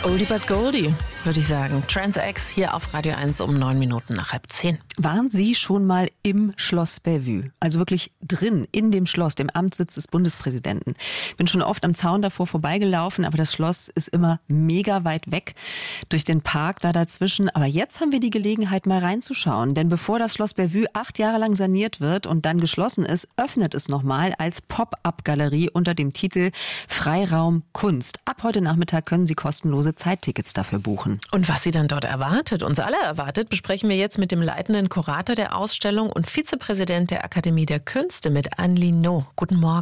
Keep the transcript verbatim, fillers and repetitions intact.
Oldie but Goldie, würde ich sagen. Trans-X hier auf Radio eins um neun Minuten nach halb zehn. Waren Sie schon mal im Schloss Bellevue? Also wirklich drin, in dem Schloss, dem Amtssitz des Bundespräsidenten. Bin schon oft am Zaun davor vorbeigelaufen, aber das Schloss ist immer mega weit weg durch den Park da dazwischen. Aber jetzt haben wir die Gelegenheit, mal reinzuschauen. Denn bevor das Schloss Bellevue acht Jahre lang saniert wird und dann geschlossen ist, öffnet es nochmal als Pop-up-Galerie unter dem Titel Freiraum Kunst. Ab heute Nachmittag können Sie kostenlose Zeittickets dafür buchen. Und was Sie dann dort erwartet, uns alle erwartet, besprechen wir jetzt mit dem leitenden Kurator der Ausstellung und Vizepräsident der Akademie der Künste, mit Anne Linot. Guten Morgen.